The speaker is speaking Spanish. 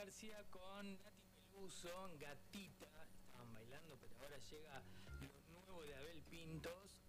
García con Nati Peluso, Gatita, estaban bailando, pero ahora llega lo nuevo de Abel Pintos,